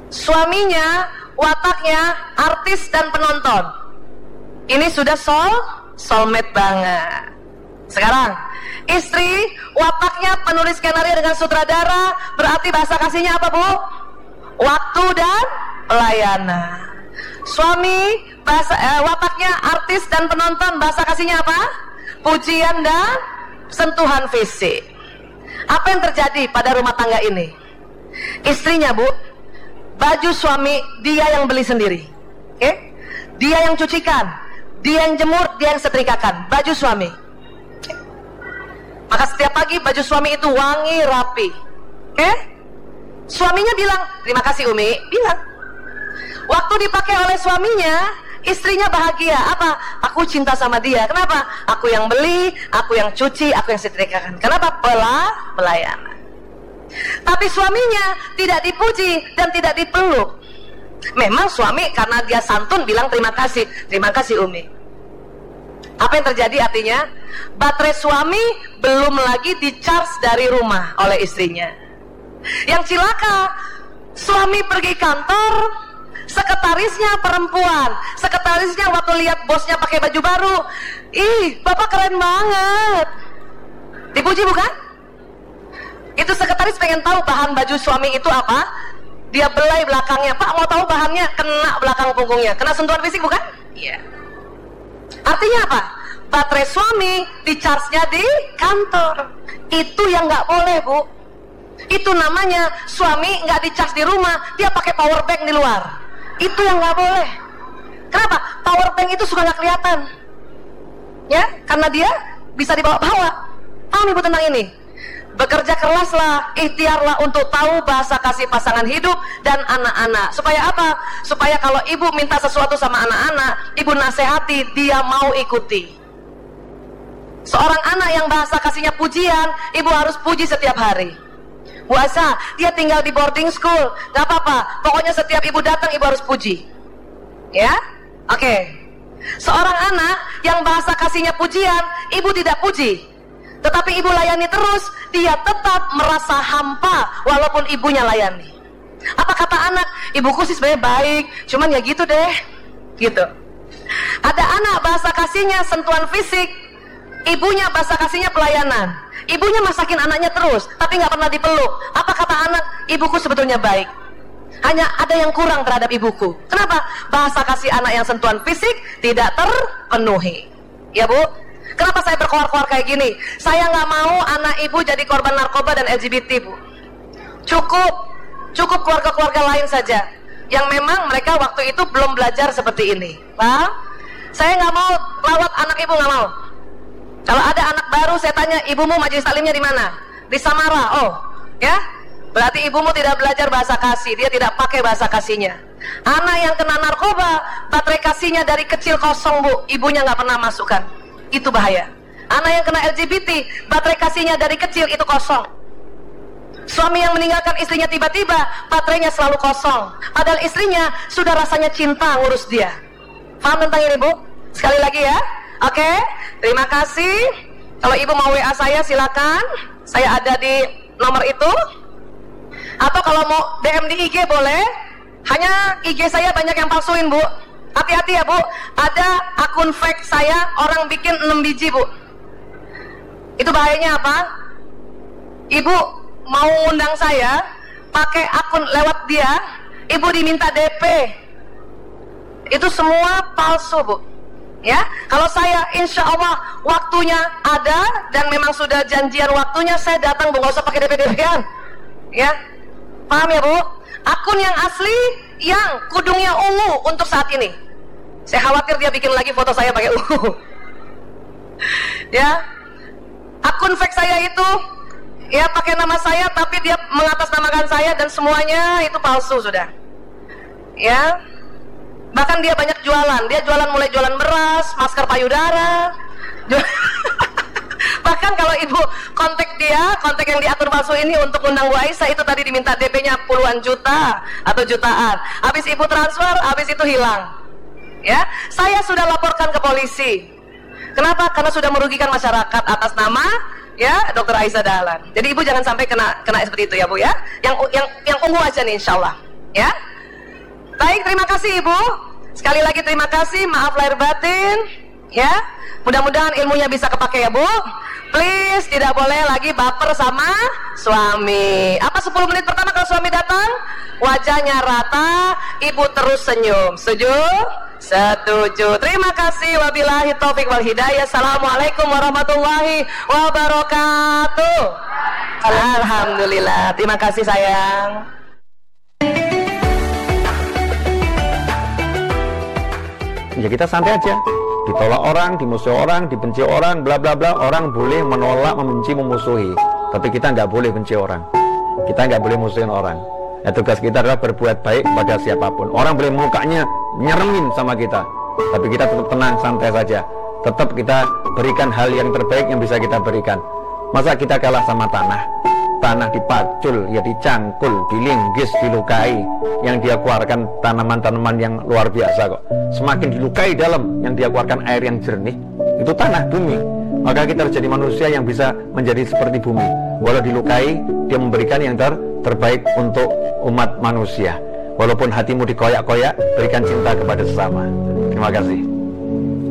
Suaminya wataknya artis dan penonton. Ini sudah soulmate banget. Sekarang istri wataknya penulis skenario dengan sutradara, berarti bahasa kasihnya apa, Bu? Waktu dan pelayanan. Suami wataknya artis dan penonton, bahasa kasihnya apa? Pujian dan sentuhan fisik. Apa yang terjadi pada rumah tangga ini? Istrinya, Bu, baju suami dia yang beli sendiri, oke? Dia yang cucikan, dia yang jemur, dia yang setrikakan baju suami. Maka setiap pagi baju suami itu wangi, rapi. Oke? Suaminya bilang, terima kasih Umi. Bilang. Waktu dipakai oleh suaminya, istrinya bahagia. Apa? Aku cinta sama dia. Kenapa? Aku yang beli, aku yang cuci, aku yang setrikakan. Kenapa? Pelayanan. Tapi suaminya tidak dipuji dan tidak dipeluk. Memang suami karena dia santun bilang terima kasih. Terima kasih Umi. Apa yang terjadi artinya? Baterai suami belum lagi di-charge dari rumah oleh istrinya. Yang cilaka, suami pergi kantor, sekretarisnya perempuan. Sekretarisnya waktu lihat bosnya pakai baju baru, ih, bapak keren banget. Dipuji bukan? Itu sekretaris pengen tahu bahan baju suami itu apa. Dia belai belakangnya, Pak mau tahu bahannya, kena belakang punggungnya. Kena sentuhan fisik bukan? Iya. Artinya apa? Baterai suami di-charge-nya di kantor. Itu yang nggak boleh, Bu. Itu namanya suami nggak di-charge di rumah, dia pakai power bank di luar. Itu yang nggak boleh. Kenapa? Power bank itu suka nggak kelihatan, ya? Karena dia bisa dibawa-bawa. Paham Ibu tentang ini? Bekerja keraslah, ikhtiarlah untuk tahu bahasa kasih pasangan hidup dan anak-anak. Supaya apa? Supaya kalau ibu minta sesuatu sama anak-anak, ibu nasihati, dia mau ikuti. Seorang anak yang bahasa kasihnya pujian, ibu harus puji setiap hari. Bu Asa, dia tinggal di boarding school, gak apa-apa. Pokoknya setiap ibu datang, ibu harus puji. Ya? Oke. Seorang anak yang bahasa kasihnya pujian, ibu tidak puji, tetapi ibu layani terus, dia tetap merasa hampa walaupun ibunya layani. Apa kata anak? Ibuku sih sebenarnya baik, cuman ya gitu deh, gitu. Ada anak bahasa kasihnya sentuhan fisik, ibunya bahasa kasihnya pelayanan. Ibunya masakin anaknya terus, tapi nggak pernah dipeluk. Apa kata anak? Ibuku sebetulnya baik, hanya ada yang kurang terhadap ibuku. Kenapa? Bahasa kasih anak yang sentuhan fisik tidak terpenuhi. Ya Bu? Kenapa saya berkoar-koar kayak gini? Saya nggak mau anak ibu jadi korban narkoba dan LGBT, Bu. Cukup keluarga-keluarga lain saja yang memang mereka waktu itu belum belajar seperti ini. Paham? Saya nggak mau lawat anak ibu, nggak mau. Kalau ada anak baru, saya tanya, ibumu majelis taklimnya di mana? Di Samara. Oh, ya? Berarti ibumu tidak belajar bahasa kasih, dia tidak pakai bahasa kasihnya. Anak yang kena narkoba, baterai kasihnya dari kecil kosong, Bu. Ibunya nggak pernah masukkan. Itu bahaya. Anak yang kena LGBT, baterai kasihnya dari kecil itu kosong. Suami yang meninggalkan istrinya tiba-tiba, baterainya selalu kosong. Padahal istrinya sudah rasanya cinta ngurus dia. Paham tentang ini, Bu? Sekali lagi ya. Oke, terima kasih. Kalau ibu mau WA saya silakan. Saya ada di nomor itu. Atau kalau mau DM di IG boleh. Hanya IG saya banyak yang palsuin, Bu. Hati-hati ya, Bu. Ada akun fake saya, orang bikin 6 biji, Bu. Itu bahayanya apa? Ibu mau undang saya pakai akun lewat dia, ibu diminta DP. Itu semua palsu, Bu. Ya, kalau saya insya Allah waktunya ada dan memang sudah janjian waktunya, saya datang, Bu, nggak usah pakai DP-DP-an. Ya, paham ya, Bu? Akun yang asli, yang kudungnya ungu untuk saat ini. Saya khawatir dia bikin lagi foto saya pakai ungu. Ya, akun fake saya itu, ya pakai nama saya, tapi dia mengatasnamakan saya dan semuanya itu palsu sudah. Ya. Bahkan dia banyak jualan. Dia jualan, mulai jualan beras, masker payudara. Bahkan kalau ibu kontak dia, kontak yang diatur palsu ini untuk undang Bu Aisyah, itu tadi diminta DP-nya puluhan juta atau jutaan. Habis ibu transfer, habis itu hilang. Ya, saya sudah laporkan ke polisi. Kenapa? Karena sudah merugikan masyarakat atas nama ya Dr. Aisyah Dahlan. Jadi ibu jangan sampai kena seperti itu ya, Bu ya. Yang ungu aja nih insyaallah. Ya. Baik, terima kasih Ibu. Sekali lagi terima kasih, maaf lahir batin. Ya, mudah-mudahan ilmunya bisa kepake ya Bu. Please, tidak boleh lagi baper sama suami. Apa 10 menit pertama kalau suami datang? Wajahnya rata, ibu terus senyum. Setuju? Setuju. Terima kasih. Wabillahi taufik wal hidayah. Assalamualaikum warahmatullahi wabarakatuh. Alhamdulillah. Terima kasih sayang. Ya kita santai aja. Ditolak orang, dimusuhi orang, dibenci orang, bla bla bla. Orang boleh menolak, membenci, memusuhi. Tapi kita nggak boleh benci orang. Kita nggak boleh musuhin orang. Ya, tugas kita adalah berbuat baik kepada siapapun. Orang boleh mukanya nyeremin sama kita, tapi kita tetap tenang, santai saja. Tetap kita berikan hal yang terbaik yang bisa kita berikan. Masa kita kalah sama tanah? Tanah dipacul, ya dicangkul, dilinggis, dilukai. Yang dia keluarkan tanaman-tanaman yang luar biasa kok. Semakin dilukai dalam, yang dia keluarkan air yang jernih. Itu tanah, bumi. Maka kita harus jadi manusia yang bisa menjadi seperti bumi. Walau dilukai, dia memberikan yang terbaik untuk umat manusia. Walaupun hatimu dikoyak-koyak, berikan cinta kepada sesama. Terima kasih.